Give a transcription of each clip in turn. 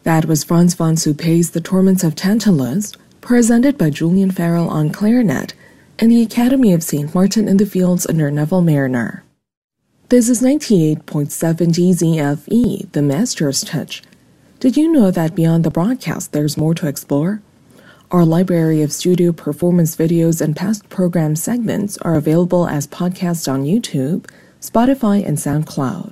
That was Frans van Suppey's The Torments of Tantalus, presented by Julian Farrell on clarinet and the Academy of St. Martin in the Fields under Neville Mariner. This is 98.7 GZFE, the Master's Touch. Did you know that beyond the broadcast there's more to explore? Our library of studio performance videos and past program segments are available as podcasts on YouTube, Spotify, and SoundCloud.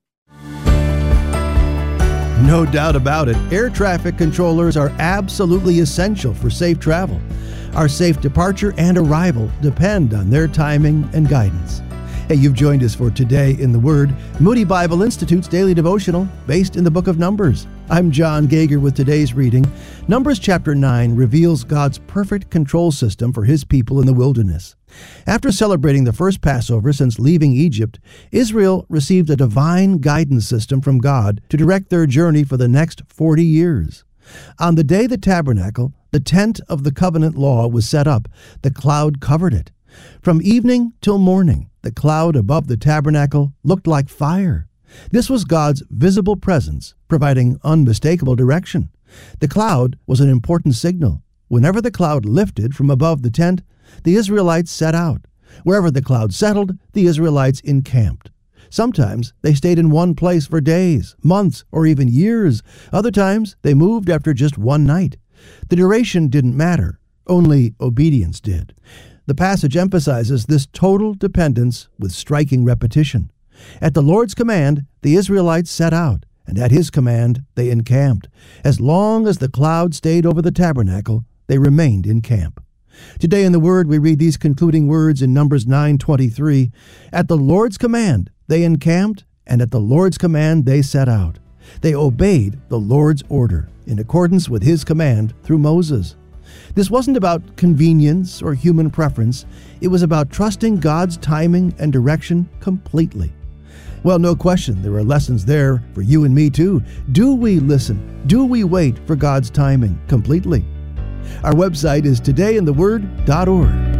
No doubt about it, air traffic controllers are absolutely essential for safe travel. Our safe departure and arrival depend on their timing and guidance. Hey, you've joined us for Today in the Word, Moody Bible Institute's daily devotional based in the book of Numbers. I'm John Gager with today's reading. Numbers chapter 9 reveals God's perfect control system for His people in the wilderness. After celebrating the first Passover since leaving Egypt, Israel received a divine guidance system from God to direct their journey for the next 40 years. On the day the tabernacle, the tent of the covenant law, was set up, the cloud covered it. From evening till morning, the cloud above the tabernacle looked like fire. This was God's visible presence, providing unmistakable direction. The cloud was an important signal. Whenever the cloud lifted from above the tent, the Israelites set out. Wherever the cloud settled, the Israelites encamped. Sometimes they stayed in one place for days, months, or even years. Other times they moved after just one night. The duration didn't matter. Only obedience did. The passage emphasizes this total dependence with striking repetition. At the Lord's command, the Israelites set out, and at His command, they encamped. As long as the cloud stayed over the tabernacle, they remained in camp. Today in the Word, we read these concluding words in Numbers 9:23. At the Lord's command, they encamped, and at the Lord's command, they set out. They obeyed the Lord's order in accordance with His command through Moses. This wasn't about convenience or human preference. It was about trusting God's timing and direction completely. Well, no question, there are lessons there for you and me too. Do we listen? Do we wait for God's timing completely? Our website is todayintheword.org.